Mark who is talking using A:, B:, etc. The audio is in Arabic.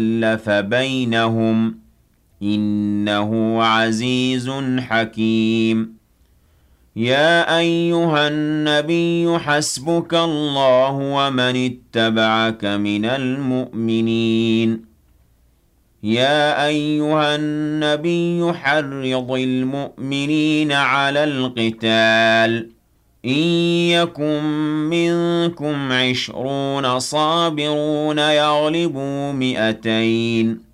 A: أَلَّفَ بَيْنَهُمْ إِنَّهُ عَزِيزٌ حَكِيمٌ يَا أَيُّهَا النَّبِيُّ حَسْبُكَ اللَّهُ وَمَنِ اتَّبَعَكَ مِنَ الْمُؤْمِنِينَ يَا أَيُّهَا النَّبِيُّ حَرِّضِ الْمُؤْمِنِينَ عَلَى الْقِتَالِ ۚ إِن يَكُن مِّنكُمْ 20 صَابِرُونَ يَغْلِبُوا 200